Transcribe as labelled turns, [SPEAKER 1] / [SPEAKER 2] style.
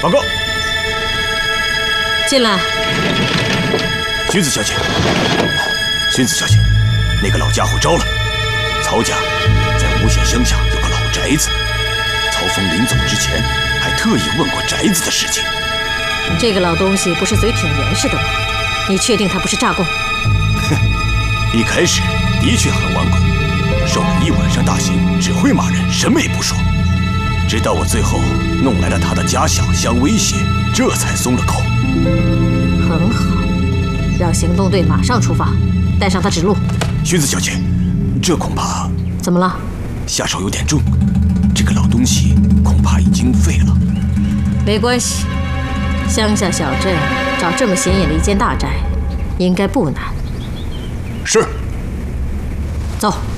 [SPEAKER 1] 报告。
[SPEAKER 2] 进来。
[SPEAKER 1] 荀子小姐，荀子小姐，那个老家伙招了。曹家在吴县乡下有个老宅子，曹峰临走之前还特意问过宅子的事情。
[SPEAKER 2] 这个老东西不是嘴挺严实的吗？你确定他不是诈供？
[SPEAKER 1] 哼，一开始的确很顽固，受了一晚上大刑，只会骂人，什么也不说。直到我最后弄来了他的家小相威胁，这才松了口。
[SPEAKER 2] 很好，让行动队马上出发，带上他指路。
[SPEAKER 1] 荀子小姐，这恐怕……
[SPEAKER 2] 怎么了？
[SPEAKER 1] 下手有点重，这个老东西恐怕已经废了。
[SPEAKER 2] 没关系，乡下小镇找这么显眼的一间大宅，应该不难。
[SPEAKER 1] 是。
[SPEAKER 2] 走。